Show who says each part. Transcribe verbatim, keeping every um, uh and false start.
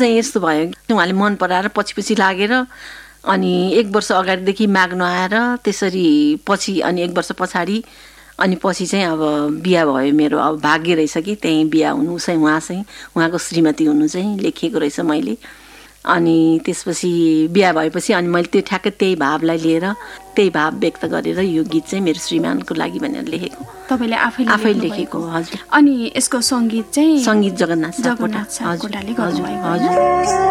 Speaker 1: चाहिँ यस्तो भयो उहाँले मन पराएर पछि पछि लागेर अनि एक वर्ष अगाडिदेखि माग्नु आएर त्यसरी पछि अनि एक वर्ष पछाडि अनि पछि चाहिँ अब बिहा भयो मेरो अब भाग्य रहेछ कि त्यहीँ बिहा हुनु चाहिँ उहाँ चाहिँ उहाँको श्रीमती हुनु चाहिँ लेखिएको रहेछ मैले अनि त्यसपछि बिहा भएपछि अनि मैले त्यो ठ्याक्कै त्यही भावलाई लिएर त्यही भाव व्यक्त गरेर यो गीत चाहिँ मेरो श्रीमानको लागि भनेर लेखेको
Speaker 2: तपाईले आफै
Speaker 1: आफै लेखेको हजुर
Speaker 2: अनि यसको संगीत चाहिँ
Speaker 1: संगीत जगन्नाथ
Speaker 2: जगन्नाथ सापकोटाले गर्नुभएको
Speaker 1: हजुर